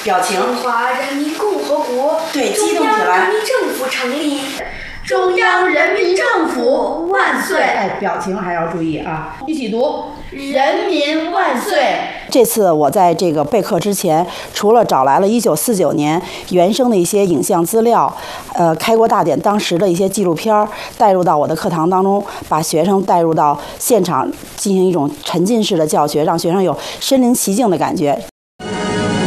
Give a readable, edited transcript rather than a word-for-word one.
表情。 中华人民共和国对，激中动起来。 央人民政府成立。中央人民政府万岁！ 哎，表情还要注意啊！一起读：人民万岁！ 这次我在这个备课之前，除了找来了1949年原声的一些影像资料，开国大典当时的一些纪录片带入到我的课堂当中，把学生带入到现场进行一种沉浸式的教学，让学生有身临其境的感觉。